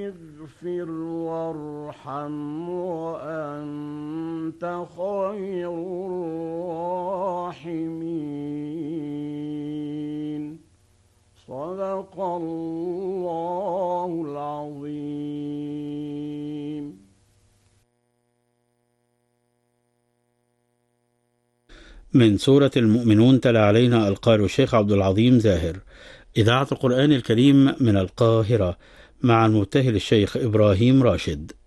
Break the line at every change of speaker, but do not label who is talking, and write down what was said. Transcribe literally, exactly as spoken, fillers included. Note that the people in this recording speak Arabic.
اغفر وارحم وأنت خير الراحمين. صدق الله العظيم.
من سورة المؤمنون تلا علينا القارئ الشيخ عبد العظيم زاهر، إذاعة القرآن الكريم من القاهرة، مع المبتهل الشيخ إبراهيم راشد.